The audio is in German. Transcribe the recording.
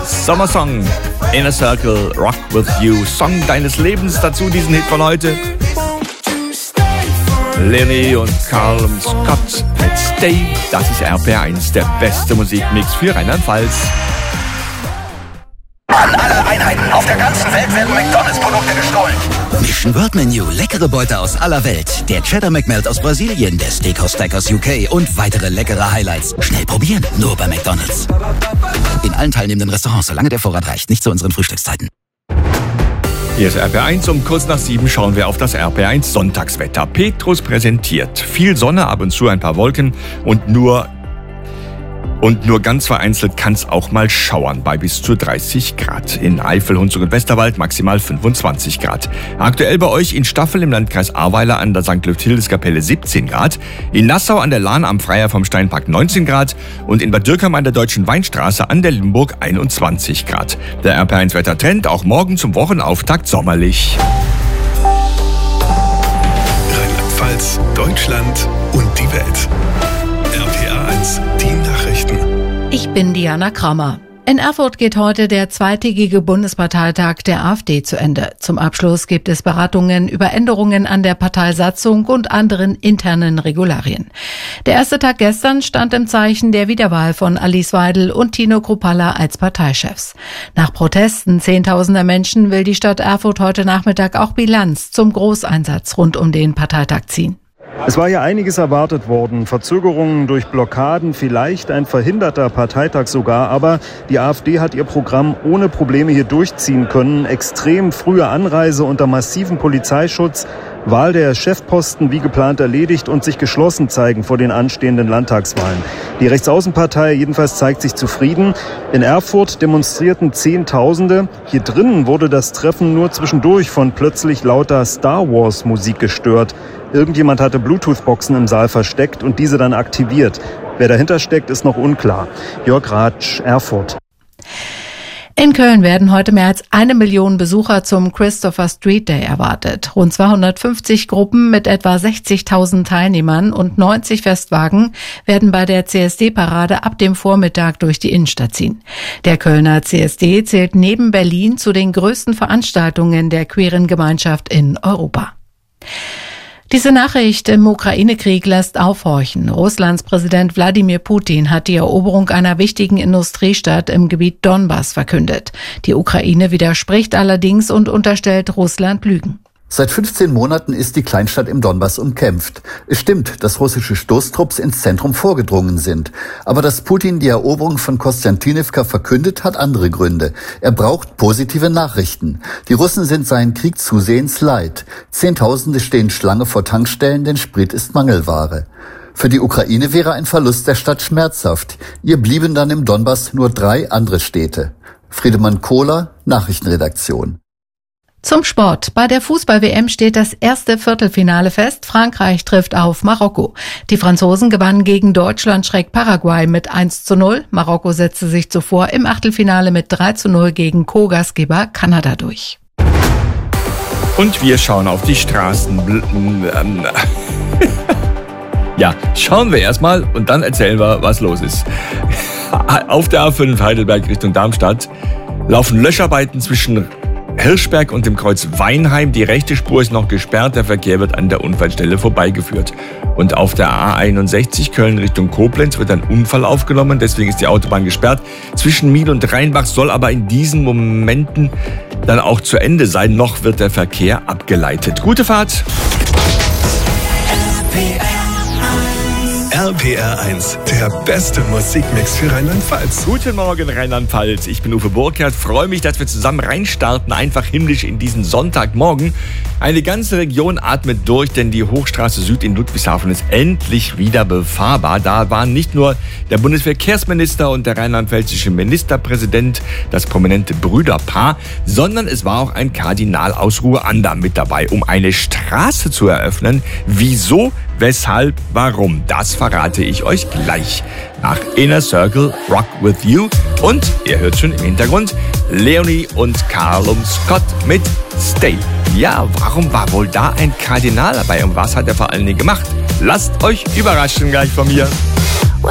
Sommersong. Inner Circle, Rock With You, Song deines Lebens. Dazu diesen Hit von heute. Lenny und Carl Scott mit Stay. Das ist RPR1, der beste Musikmix für Rheinland-Pfalz. An alle Einheiten auf der ganzen Welt werden McDonalds-Produkte gestohlen. Mission World Menu, leckere Beute aus aller Welt. Der Cheddar McMelt aus Brasilien, der Steakhouse Stack aus UK und weitere leckere Highlights. Schnell probieren, nur bei McDonalds. In allen teilnehmenden Restaurants, solange der Vorrat reicht, nicht zu unseren Frühstückszeiten. Hier ist RPR1. Um kurz nach 7 schauen wir auf das RPR1 Sonntagswetter. Petrus präsentiert. Viel Sonne, ab und zu ein paar Wolken und nur ganz vereinzelt kann es auch mal schauern bei bis zu 30 Grad. In Eifel, Hunsrück und Westerwald maximal 25 Grad. Aktuell bei euch in Staffel im Landkreis Ahrweiler an der St. Lüft-Hildeskapelle 17 Grad. In Nassau an der Lahn am Freier vom Steinpark 19 Grad. Und in Bad Dürkheim an der Deutschen Weinstraße an der Limburg 21 Grad. Der RPR1-Wettertrend auch morgen zum Wochenauftakt sommerlich. Rheinland-Pfalz, Deutschland und die Welt. RPR1, die Nachrichten. Ich bin Diana Krammer. In Erfurt geht heute der zweitägige Bundesparteitag der AfD zu Ende. Zum Abschluss gibt es Beratungen über Änderungen an der Parteisatzung und anderen internen Regularien. Der erste Tag gestern stand im Zeichen der Wiederwahl von Alice Weidel und Tino Kruppalla als Parteichefs. Nach Protesten zehntausender Menschen will die Stadt Erfurt heute Nachmittag auch Bilanz zum Großeinsatz rund um den Parteitag ziehen. Es war ja einiges erwartet worden, Verzögerungen durch Blockaden, vielleicht ein verhinderter Parteitag sogar, aber die AfD hat ihr Programm ohne Probleme hier durchziehen können. Extrem frühe Anreise unter massivem Polizeischutz, Wahl der Chefposten wie geplant erledigt und sich geschlossen zeigen vor den anstehenden Landtagswahlen. Die Rechtsaußenpartei jedenfalls zeigt sich zufrieden. In Erfurt demonstrierten Zehntausende. Hier drinnen wurde das Treffen nur zwischendurch von plötzlich lauter Star-Wars-Musik gestört. Irgendjemand hatte Bluetooth-Boxen im Saal versteckt und diese dann aktiviert. Wer dahinter steckt, ist noch unklar. Jörg Ratsch, Erfurt. In Köln werden heute mehr als 1 Million Besucher zum Christopher Street Day erwartet. Rund 250 Gruppen mit etwa 60.000 Teilnehmern und 90 Festwagen werden bei der CSD-Parade ab dem Vormittag durch die Innenstadt ziehen. Der Kölner CSD zählt neben Berlin zu den größten Veranstaltungen der queeren Gemeinschaft in Europa. Diese Nachricht im Ukraine-Krieg lässt aufhorchen. Russlands Präsident Wladimir Putin hat die Eroberung einer wichtigen Industriestadt im Gebiet Donbass verkündet. Die Ukraine widerspricht allerdings und unterstellt Russland Lügen. Seit 15 Monaten ist die Kleinstadt im Donbass umkämpft. Es stimmt, dass russische Stoßtrupps ins Zentrum vorgedrungen sind. Aber dass Putin die Eroberung von Kostjantinivka verkündet, hat andere Gründe. Er braucht positive Nachrichten. Die Russen sind seinen Krieg zusehends leid. Zehntausende stehen Schlange vor Tankstellen, denn Sprit ist Mangelware. Für die Ukraine wäre ein Verlust der Stadt schmerzhaft. Ihr blieben dann im Donbass nur 3 andere Städte. Friedemann Kohler, Nachrichtenredaktion. Zum Sport. Bei der Fußball-WM steht das erste Viertelfinale fest. Frankreich trifft auf Marokko. Die Franzosen gewannen gegen Deutschland-Paraguay mit 1:0. Marokko setzte sich zuvor im Achtelfinale mit 3:0 gegen Co-Gastgeber Kanada durch. Und wir schauen auf die Straßen. Ja, schauen wir erstmal und dann erzählen wir, was los ist. Auf der A5 Heidelberg Richtung Darmstadt laufen Löscharbeiten zwischen Hirschberg und dem Kreuz Weinheim. Die rechte Spur ist noch gesperrt. Der Verkehr wird an der Unfallstelle vorbeigeführt. Und auf der A61 Köln Richtung Koblenz wird ein Unfall aufgenommen. Deswegen ist die Autobahn gesperrt. Zwischen Miel und Rheinbach soll aber in diesen Momenten dann auch zu Ende sein. Noch wird der Verkehr abgeleitet. Gute Fahrt! RPR1, der beste Musikmix für Rheinland-Pfalz. Guten Morgen Rheinland-Pfalz, ich bin Uwe Burkhardt, freue mich, dass wir zusammen reinstarten, einfach himmlisch in diesen Sonntagmorgen. Eine ganze Region atmet durch, denn die Hochstraße Süd in Ludwigshafen ist endlich wieder befahrbar. Da waren nicht nur der Bundesverkehrsminister und der rheinland-pfälzische Ministerpräsident, das prominente Brüderpaar, sondern es war auch ein Kardinal aus Ruanda mit dabei, um eine Straße zu eröffnen. Wieso? Weshalb, warum, das verrate ich euch gleich. Nach Inner Circle, Rock With You und, ihr hört schon im Hintergrund, Leonie und Carl Scott mit Stay. Ja, warum war wohl da ein Kardinal dabei und was hat er vor allen Dingen gemacht? Lasst euch überraschen gleich von mir.